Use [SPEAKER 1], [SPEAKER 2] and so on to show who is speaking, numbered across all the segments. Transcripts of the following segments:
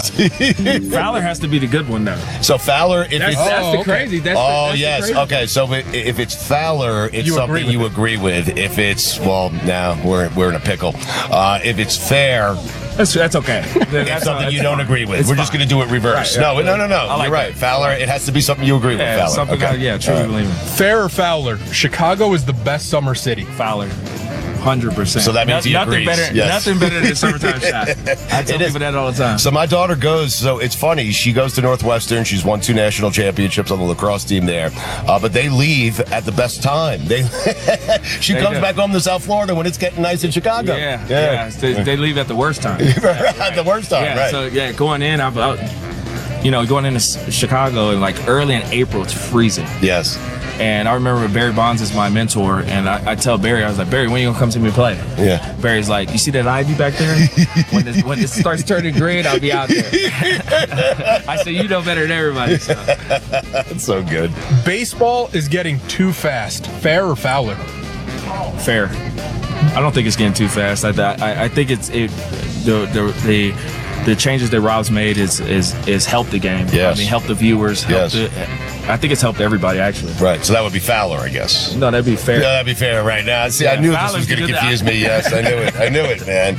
[SPEAKER 1] Fowler has to be the good one, though.
[SPEAKER 2] So Fowler, if
[SPEAKER 1] That's the crazy. That's
[SPEAKER 2] yes.
[SPEAKER 1] the crazy.
[SPEAKER 2] Okay, so if it's Fowler, it's something you agree with. If it's, well, now we're in a pickle. If it's Fair,
[SPEAKER 1] that's okay.
[SPEAKER 2] It's something you don't agree with. We're just going to do it reverse.
[SPEAKER 1] Right,
[SPEAKER 2] No.
[SPEAKER 1] Like
[SPEAKER 2] You're right.
[SPEAKER 1] that.
[SPEAKER 2] Fowler, it has to be something you agree with, Fowler.
[SPEAKER 1] Something truly believe in.
[SPEAKER 3] Fair or Fowler, Chicago is the best summer city.
[SPEAKER 1] Fowler. 100%.
[SPEAKER 2] So that means he agrees.
[SPEAKER 1] Nothing better than summertime shot. I tell people that all the time.
[SPEAKER 2] So my daughter goes, so it's funny, she goes to Northwestern. She's won 2 national championships on the lacrosse team there. But they leave at the best time. She comes back home to South Florida when it's getting nice in Chicago.
[SPEAKER 1] Yeah. They leave at the worst time.
[SPEAKER 2] At the worst time, right.
[SPEAKER 1] So, going in, going into Chicago and like early in April, it's freezing.
[SPEAKER 2] Yes.
[SPEAKER 1] And I remember Barry Bonds is my mentor, and I tell Barry, I was like, Barry, when are you going to come see me play?
[SPEAKER 2] Yeah.
[SPEAKER 1] Barry's like, you see that ivy back there? when this starts turning green, I'll be out there. I said, you know better than everybody. So.
[SPEAKER 2] That's so good.
[SPEAKER 3] Baseball is getting too fast. Fair or Fowler?
[SPEAKER 1] Fair. I don't think it's getting too fast. I think the changes that Rob's made is helped the game.
[SPEAKER 2] Yes.
[SPEAKER 1] I mean, helped the viewers. I think it's helped everybody, actually.
[SPEAKER 2] Right. So that would be Fowler, I guess.
[SPEAKER 1] No, that'd be Fair.
[SPEAKER 2] Yeah, that'd be Fair right now. See, I knew this was going to confuse me. Yes, I knew it, man.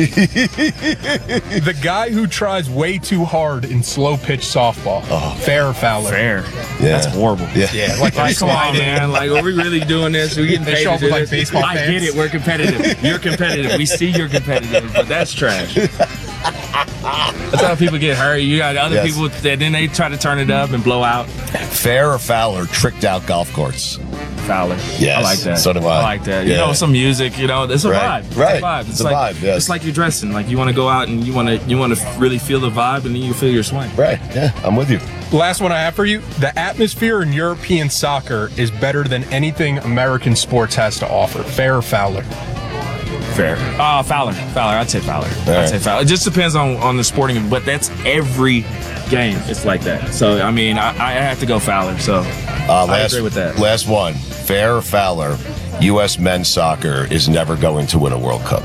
[SPEAKER 3] The guy who tries way too hard in slow pitch softball. Fair or Fowler?
[SPEAKER 1] Fair.
[SPEAKER 2] Yeah.
[SPEAKER 1] That's horrible.
[SPEAKER 2] Yeah.
[SPEAKER 1] Like come on, man. Like, are we really doing this? We getting paid to do this?
[SPEAKER 3] Baseball
[SPEAKER 1] I
[SPEAKER 3] fans.
[SPEAKER 1] get it. We're competitive. You're competitive. We see you're competitive, but that's trash. That's how people get hurt. You got other people that then they try to turn it up and blow out.
[SPEAKER 2] Fair or Fowler tricked out golf courts?
[SPEAKER 1] Fowler.
[SPEAKER 2] Yes.
[SPEAKER 1] I like that.
[SPEAKER 2] So do I.
[SPEAKER 1] I like that.
[SPEAKER 2] Yeah.
[SPEAKER 1] Some music. It's a
[SPEAKER 2] Right.
[SPEAKER 1] vibe.
[SPEAKER 2] Right.
[SPEAKER 1] It's a vibe.
[SPEAKER 2] It's a vibe. Yes.
[SPEAKER 1] It's like you're dressing. Like you want to go out and you want to really feel the vibe, and then you feel your swing.
[SPEAKER 2] Right. Yeah. I'm with you.
[SPEAKER 3] Last one I have for you. The atmosphere in European soccer is better than anything American sports has to offer. Fair or Fowler?
[SPEAKER 1] Fair. Fowler. I'd say Fowler.
[SPEAKER 2] Right.
[SPEAKER 1] Say Fowler. It just depends on the sporting, but that's every game. It's like that. So I mean, I have to go Fowler. So I agree with that.
[SPEAKER 2] Last one. Fair or Fowler? U.S. men's soccer is never going to win a World Cup.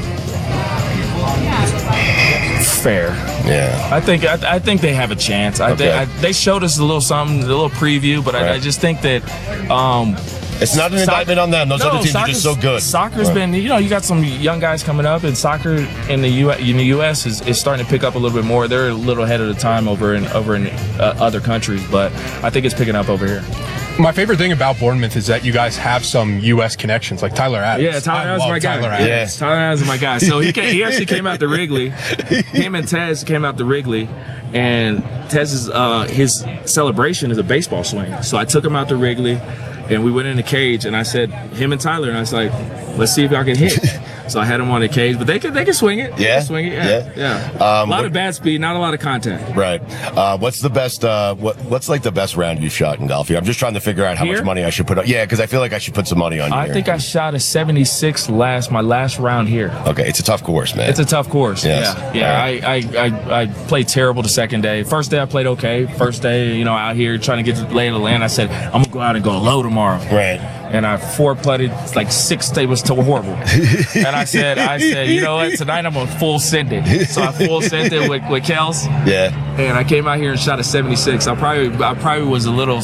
[SPEAKER 1] Fair.
[SPEAKER 2] Yeah.
[SPEAKER 1] I think they have a chance. They showed us a little something, a little preview, but I just think that.
[SPEAKER 2] It's not an indictment on them. Those other teams are just so good.
[SPEAKER 1] Soccer's been, you got some young guys coming up, and soccer in the U.S. is starting to pick up a little bit more. They're a little ahead of the time over in other countries, but I think it's picking up over here.
[SPEAKER 3] My favorite thing about Bournemouth is that you guys have some U.S. connections, like Tyler Adams.
[SPEAKER 1] Yeah, Tyler Adams is my guy. Tyler Adams is my guy. So he actually came out to Wrigley. Him and Tez came out to Wrigley, and Tez's his celebration is a baseball swing. So I took him out to Wrigley, and we went in the cage, and I said, him and Tyler, and I was like, let's see if y'all can hit. So I had him on the cage, but they can swing it.
[SPEAKER 2] Yeah?
[SPEAKER 1] They can swing it. Yeah. A lot of bad speed, not a lot of contact.
[SPEAKER 2] Right. What's the best? What's like the best round you shot in golf here? I'm just trying to figure out how much money I should put on. Yeah, because I feel like I should put some money on you.
[SPEAKER 1] I think I shot a 76 my last round here.
[SPEAKER 2] Okay, it's a tough course, man.
[SPEAKER 1] It's a tough course.
[SPEAKER 2] Yes.
[SPEAKER 1] Yeah. I played terrible the second day. First day I played okay. First day, out here trying to get the lay of the land. I said I'm gonna go out and go low tomorrow.
[SPEAKER 2] Right.
[SPEAKER 1] And I 4-putted like 6. They was too horrible. And I said, you know what? Tonight I'm gonna full send it. So I full sent it with Kels.
[SPEAKER 2] Yeah.
[SPEAKER 1] And I came out here and shot a 76. I probably was a little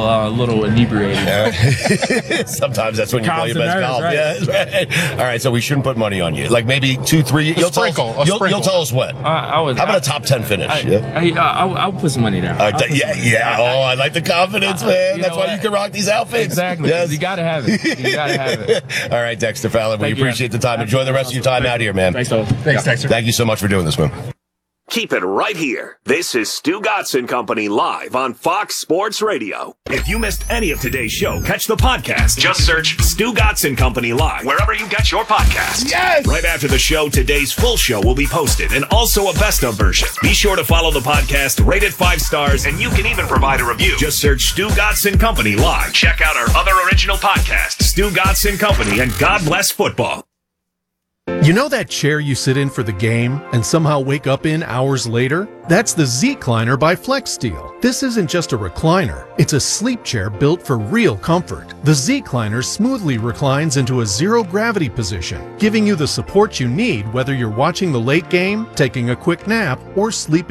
[SPEAKER 1] inebriated.
[SPEAKER 2] Sometimes that's when you play your best golf.
[SPEAKER 1] Right.
[SPEAKER 2] Yeah. Right. All right. So we shouldn't put money on you. Like maybe 2, 3. You'll tell us what. How about a top 10 finish?
[SPEAKER 1] I'll put some money down.
[SPEAKER 2] Yeah. Oh, I like the confidence, man. That's why you can rock these outfits.
[SPEAKER 1] Exactly. Yes. You gotta have it.
[SPEAKER 2] All right, Dexter Fowler. We appreciate the time. Enjoy the rest of your time out here, man.
[SPEAKER 1] Thanks, Dexter.
[SPEAKER 2] Thank you so much for doing this, man.
[SPEAKER 4] Keep it right here. This is Stu Gotson Company live on Fox Sports Radio. If you missed any of today's show, catch the podcast. Just search Stu Gotson Company live wherever you get your podcasts.
[SPEAKER 2] Yes!
[SPEAKER 4] Right after the show, today's full show will be posted and also a best of version. Be sure to follow the podcast, rate it 5 stars, and you can even provide a review. Just search Stu Gotson Company live. Check out our other original podcasts, Stu Gotson Company and God Bless Football.
[SPEAKER 5] You know that chair you sit in for the game and somehow wake up in hours later? That's the Z-Cliner by FlexSteel. This isn't just a recliner, it's a sleep chair built for real comfort. The Z-Cliner smoothly reclines into a zero-gravity position, giving you the support you need whether you're watching the late game, taking a quick nap, or sleeping